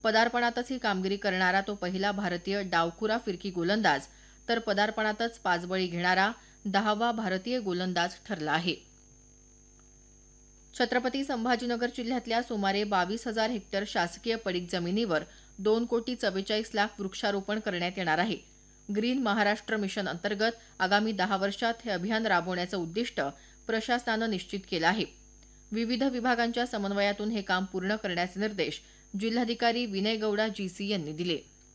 पदार्पणातच ही कामगिरी करणारा तो पहिला भारतीय डावखुरा फिरकी गोलंदाज, तर पदार्पणातच 5 बळी घेणारा 10वा भारतीय गोलंदाज ठरला आहे. छत्रपती संभाजीनगर जिल्ह्यातल्या सुमारे 22,000 हेक्टर शासकीय पडीक जमिनीवर 2,44,00,000 वृक्षारोपण करण्यात येणार आहे. ग्रीन महाराष्ट्र मिशन अंतर्गत आगामी 10 वर्षात हे अभियान राबवण्याचं उद्दिष्ट प्रशासनानं निश्चित केलं आहे. विविध विभागांच्या समन्वयातून हे काम पूर्ण करण्याचे निर्देश जिल्हाधिकारी विनय गौडा जीसी यांनी दिले.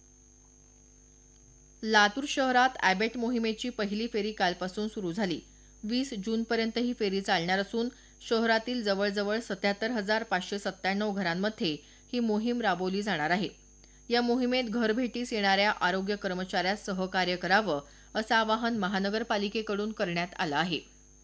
लातूर शहरात अॅबेट मोहिमेची पहिली फेरी कालपासून सुरू झाली. 20 जूनपर्यंत ही फेरी चालणार असून शहरातील जवळजवळ 77,597 घरांमध्ये ही मोहीम राबवली जाणार आहे. या मोहिमेत घरभेटीस येणाऱ्या आरोग्य कर्मचाऱ्यास सहकार्य करावं असं आवाहन महानगरपालिकेकडून करण्यात आलं आहे.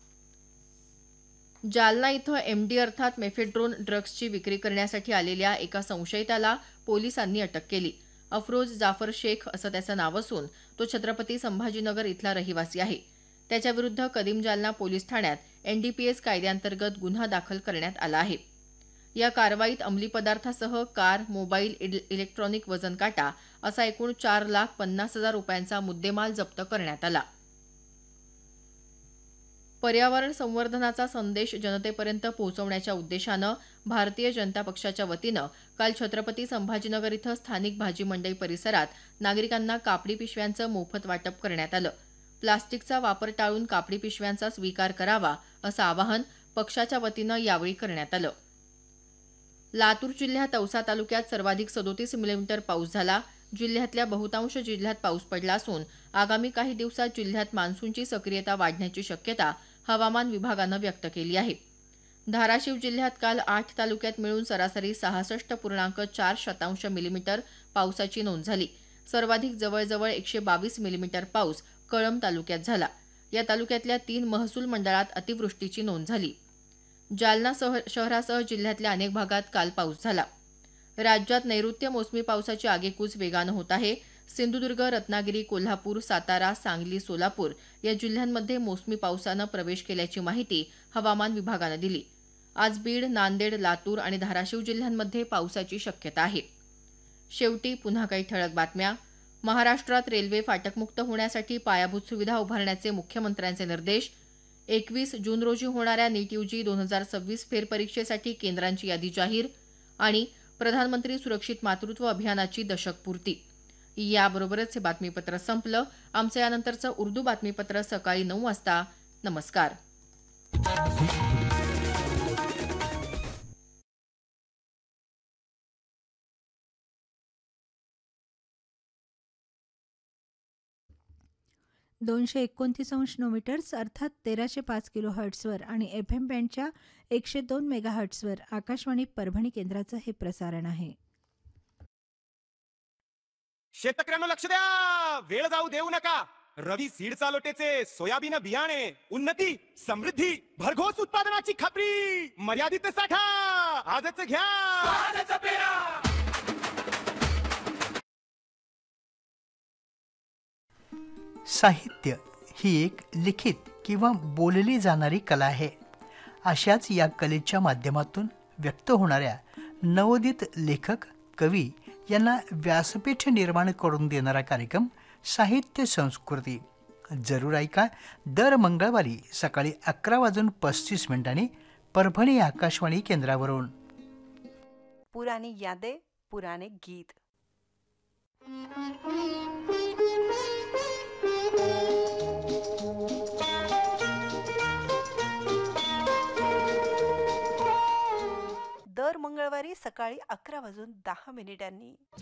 जालना इथं एमडी अर्थात मेफेड्रोन ड्रग्जची विक्री करण्यासाठी आलेल्या एका संशयिताला पोलिसांनी अटक केली. अफरोज जाफर शेख असं त्याचं नाव असून तो छत्रपती संभाजीनगर इथला रहिवासी आहे. त्याच्याविरुद्ध कदीम जालना पोलीस ठाण्यात एनडीपीएस कायद्याअंतर्गत गुन्हा दाखल करण्यात आला आहे. या कारवाईत अंमली पदार्थासह कार, मोबाईल, इलेक्ट्रॉनिक वजन काटा असा एकूण 4,50,000 रुपयांचा मुद्देमाल जप्त करण्यात आला. पर्यावरण संवर्धनाचा संदेश जनतेपर्यंत पोहोचवण्याच्या उद्देशानं भारतीय जनता पक्षाच्या वतीनं काल छत्रपती संभाजीनगर इथं स्थानिक भाजी मंडई परिसरात नागरिकांना कापडी पिशव्यांचं मोफत वाटप करण्यात आलं. प्लास्टिकचा वापर टाळून कापडी पिशव्यांचा स्वीकार करावा असं आवाहन पक्षाच्या वतीनं यावेळी करण्यात आलं. लातूर जिल्ह्यात औसा तालुक्यात सर्वाधिक 37 मिलीमीटर पाऊस झाला. जिल्ह्यातल्या बहुतांश जिल्ह्यात पाऊस पडला असून आगामी काही दिवसात जिल्ह्यात मान्सूनची सक्रियता वाढण्याची शक्यता हवामान विभागानं व्यक्त केली आहे. धाराशिव जिल्ह्यात काल 8 तालुक्यात मिळून सरासरी 66.4 मिलीमीटर पावसाची नोंद झाली. सर्वाधिक जवळजवळ 122 मिलीमीटर पाऊस कळंब तालुक्यात झाला. या तालुक्यातल्या 3 महसूल मंडळात अतिवृष्टीची नोंद झाली. जालना शहरासह जिल्ह्यातल्या अनेक भागात काल पाऊस झाला. राज्यात नैऋत्य मोसमी पावसाची आगेकूच वेगानं होत आहे. सिंधुदुर्ग, रत्नागिरी, कोल्हापूर, सातारा, सांगली, सोलापूर या जिल्ह्यांमध्ये मोसमी पावसानं प्रवेश केल्याची माहिती हवामान विभागानं दिली. आज बीड, नांदेड, लातूर आणि धाराशिव जिल्ह्यांमध्ये पावसाची शक्यता आहे. शेवटी पुन्हा काही ठळक बातम्या. महाराष्ट्रात रेल्वे फाटकमुक्त होण्यासाठी पायाभूत सुविधा उभारण्याचे मुख्यमंत्र्यांचे निर्देश. 21 जून रोजी होणाऱ्या नीट यूजी 2026 फेरपरीक्षेसाठी केंद्रांची यादी जाहीर आणि प्रधानमंत्री सुरक्षित मातृत्व अभियानाची दशकपूर्ती. याबरोबरच हे बातमीपत्र संपलं. आमचं यानंतरचं उर्दू बातमीपत्र सकाळी 9 वाजता. नमस्कार. $229 अर्थात 1305 किलोहर्ट्झवर आणि FM बँडच्या 102 मेगाहर्ट्झवर आकाशवाणी परभणी केंद्राचं हे प्रसारण आहे. शेतकऱ्यांना लक्ष द्या, वेळ जाऊ देऊ नका. रवी सीड लोटेचे सोयाबीन बियाणे उन्नती, समृद्धी, भरघोस उत्पादनाची खात्री, मर्यादित साठा आजच घ्या. आजच पेरा. साहित्य ही एक लिखित किंवा बोलली जाणारी कला आहे. अशाच या कलेच्या माध्यमातून व्यक्त होणाऱ्या नवोदित लेखक, कवी यांना व्यासपीठ निर्माण करून देणारा कार्यक्रम साहित्य संस्कृती. जरूर ऐका दर मंगळवारी सकाळी 11:35 परभणी आकाशवाणी केंद्रावरून. पुरानी यादें, पुराने गीत. दर मंगळवारी सकाळी 11:10